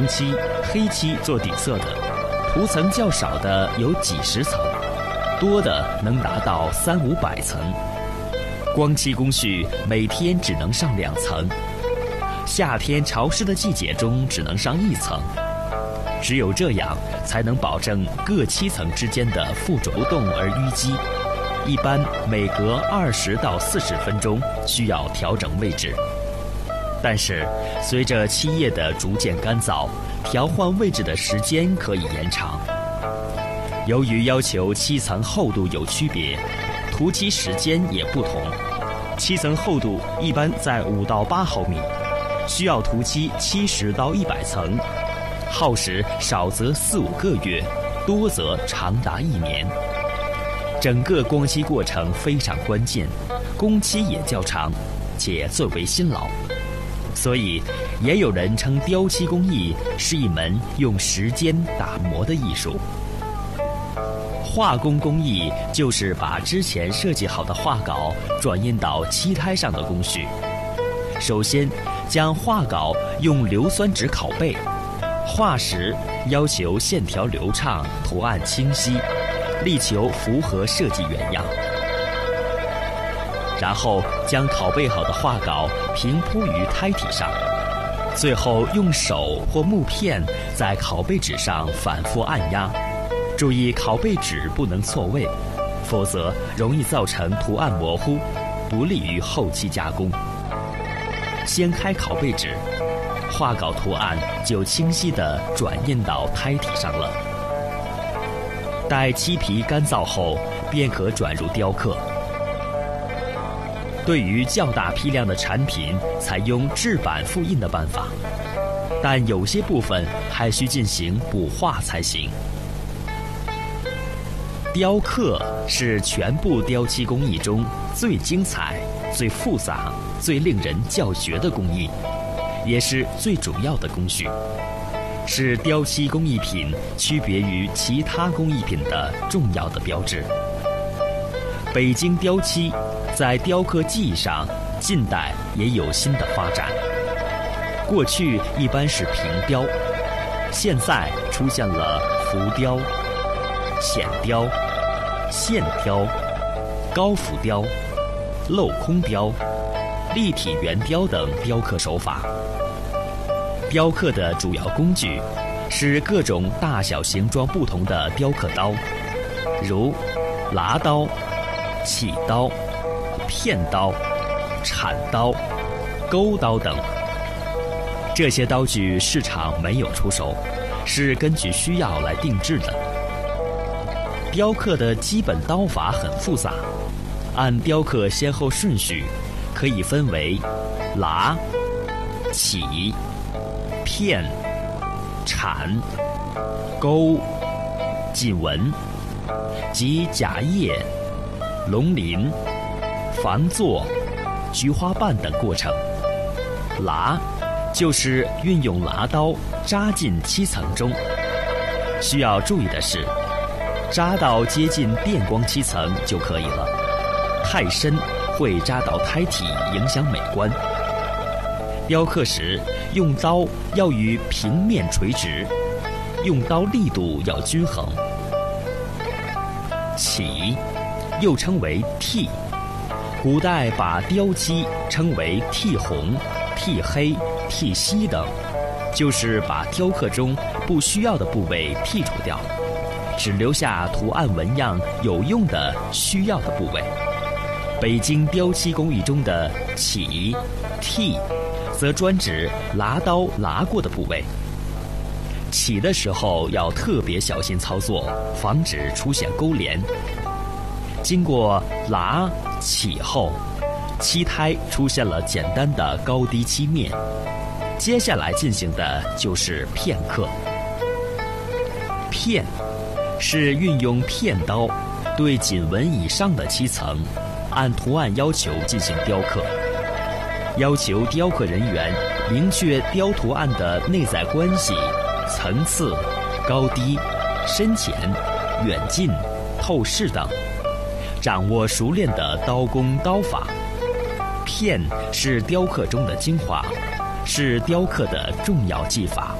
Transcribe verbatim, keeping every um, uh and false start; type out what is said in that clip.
漆、黑漆做底色的，涂层较少的有几十层，多的能达到三五百层。光漆工序每天只能上两层，夏天潮湿的季节中只能上一层。只有这样，才能保证各漆层之间的附着不动而淤积。一般每隔二十到四十分钟需要调整位置。但是，随着漆液的逐渐干燥，调换位置的时间可以延长。由于要求漆层厚度有区别，涂漆时间也不同。漆层厚度一般在五到八毫米，需要涂漆七十到一百层，耗时少则四五个月，多则长达一年。整个光漆过程非常关键，工期也较长，且最为辛劳。所以，也有人称雕漆工艺是一门用时间打磨的艺术。画工工艺就是把之前设计好的画稿转印到漆胎上的工序。首先，将画稿用硫酸纸拷贝，画时要求线条流畅，图案清晰，力求符合设计原样。然后将拷贝好的画稿平铺于胎体上，最后用手或木片在拷贝纸上反复按压，注意拷贝纸不能错位，否则容易造成图案模糊，不利于后期加工。掀开拷贝纸，画稿图案就清晰地转印到胎体上了。待漆皮干燥后，便可转入雕刻。对于较大批量的产品，采用制版复印的办法，但有些部分还需进行补画才行。雕刻是全部雕漆工艺中最精彩、最复杂、最令人叫绝的工艺，也是最主要的工序，是雕漆工艺品区别于其他工艺品的重要的标志。北京雕漆在雕刻技艺上，近代也有新的发展。过去一般是平雕，现在出现了浮雕、浅雕、线雕、高浮雕、镂空雕、立体圆雕等雕刻手法。雕刻的主要工具是各种大小形状不同的雕刻刀，如剌刀、起刀、片刀、铲刀、钩刀等。这些刀具市场没有出售，是根据需要来定制的。雕刻的基本刀法很复杂，按雕刻先后顺序，可以分为剌、起、片、铲、钩、锦纹及假叶、龙鳞、防座、菊花瓣等过程。剌就是运用剌刀扎进漆层中，需要注意的是，扎到接近电光漆层就可以了，太深会扎到胎体，影响美观。雕刻时用刀要与平面垂直，用刀力度要均衡。起又称为剔，古代把雕漆称为剔红、剔黑、剔西等，就是把雕刻中不需要的部位剔除掉，只留下图案纹样有用的需要的部位。北京雕漆工艺中的起、剔则专指剌刀剌过的部位。起的时候要特别小心操作，防止出现勾连。经过剌起后，漆胎出现了简单的高低漆面，接下来进行的就是片刻。片是运用片刀对锦纹以上的漆层，按图案要求进行雕刻，要求雕刻人员明确雕图案的内在关系、层次、高低、深浅、远近、透视等，掌握熟练的刀工刀法。片是雕刻中的精华，是雕刻的重要技法。